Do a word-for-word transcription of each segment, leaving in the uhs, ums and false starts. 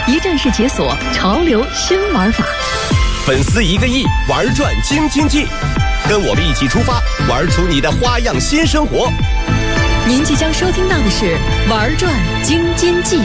一站式解锁潮流新玩法。 粉丝一个亿，玩转京津冀，跟我们一起出发，玩出你的花样新生活。 您即将收听到的是《玩转京津冀》。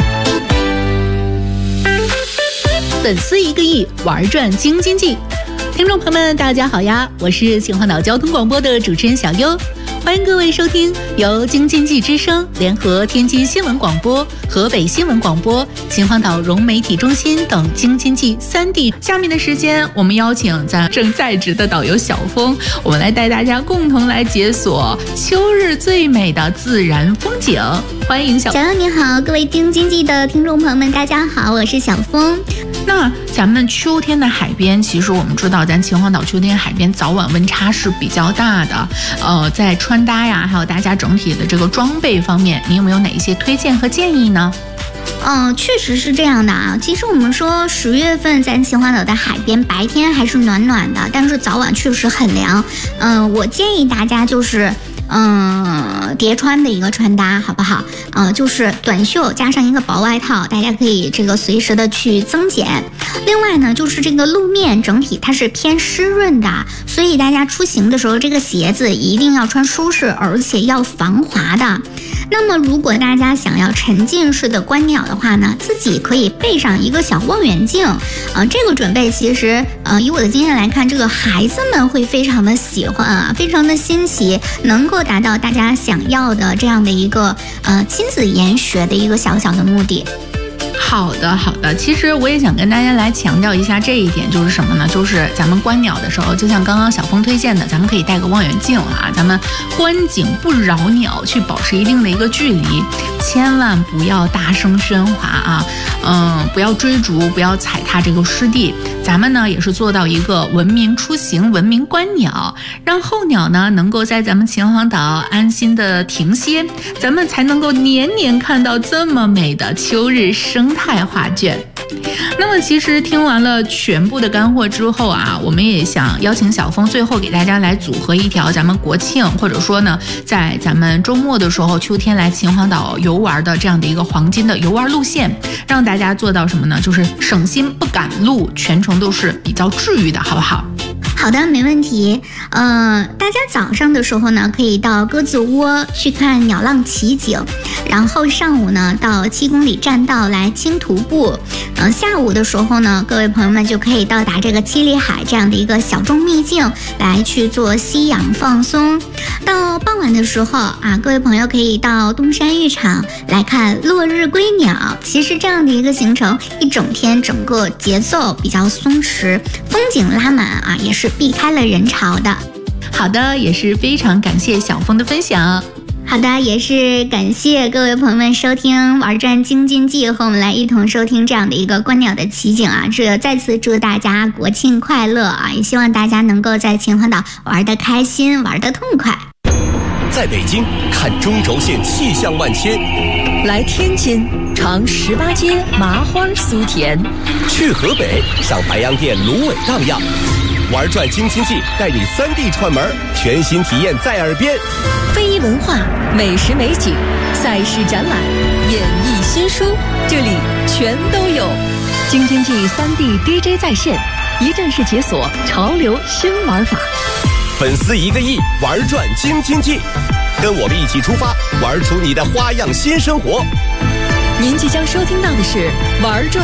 粉丝一个亿，玩转京津冀。听众朋友们，大家好呀，我是秦皇岛交通广播的主持人小优，欢迎各位收听由京津冀之声联合天津新闻广播、河北新闻广播、秦皇岛融媒体中心等京津冀三地。下面的时间，我们邀请咱正在职的导游小峰，我们来带大家共同来解锁秋日最美的自然风景。欢迎小小优你好，各位京津冀的听众朋友们，大家好，我是小峰。 那咱们秋天的海边，其实我们知道咱秦皇岛秋天海边早晚温差是比较大的，呃，在穿搭呀，还有大家整体的这个装备方面，你有没有哪一些推荐和建议呢？ 嗯、呃，确实是这样的啊。其实我们说十月份咱秦皇岛的海边白天还是暖暖的，但是早晚确实很凉。嗯、呃，我建议大家就是嗯，叠穿的一个穿搭，好不好？呃，就是短袖加上一个薄外套，大家可以这个随时的去增减。另外呢，就是这个路面整体它是偏湿润的，所以大家出行的时候，这个鞋子一定要穿舒适，而且要防滑的。那么，如果大家想要沉浸式的观鸟的话呢，自己可以备上一个小望远镜。呃，这个准备其实，呃，以我的经验来看，这个孩子们会非常的喜欢啊，非常的新奇，能够达到大家想要的这样的一个呃亲子研学的一个小小的目的。 好的好的，其实我也想跟大家来强调一下这一点，就是什么呢？就是咱们观鸟的时候，就像刚刚小峰推荐的，咱们可以带个望远镜啊，咱们观景不扰鸟，去保持一定的一个距离，千万不要大声喧哗啊，嗯，不要追逐，不要踩踏这个湿地。咱们呢也是做到一个文明出行、文明观鸟，让候鸟呢能够在咱们秦皇岛安心的停歇，咱们才能够年年看到这么美的秋日生态画卷。那么其实听完了全部的干货之后啊，我们也想邀请小峰最后给大家来组合一条咱们国庆或者说呢在咱们周末的时候秋天来秦皇岛游玩的这样的一个黄金的游玩路线，让大家做到什么呢？就是省心不赶路，全程都是比较治愈的，好不好？ 好的，没问题。呃，大家早上的时候呢，可以到鸽子窝去看鸟浪奇景，然后上午呢到七公里栈道来轻徒步。呃，下午的时候呢，各位朋友们就可以到达这个七里海这样的一个小众秘境来去做吸氧放松。到傍晚的时候啊，各位朋友可以到东山浴场来看落日归鸟。其实这样的一个行程，一整天整个节奏比较松弛，风景拉满啊，也是避开了人潮的。 好的，也是非常感谢小峰的分享。 好的，也是感谢各位朋友们收听玩转京津冀，和我们来一同收听这样的一个观鸟的奇景啊！这再次祝大家国庆快乐啊！也希望大家能够在秦皇岛玩得开心，玩得痛快。 在北京看中轴线气象万千， 来天津尝十八街麻花酥甜， 去河北上白洋淀芦苇荡漾。玩转京津冀，带你三地串门，全新体验在耳边。 非遗文化、美食美景、赛事展览、演艺新书，这里全都有。京津冀三地 D J 在线，一站式解锁潮流新玩法。 粉丝一个亿，玩转京津冀，跟我们一起出发，玩出你的花样新生活。 您即将收听到的是玩转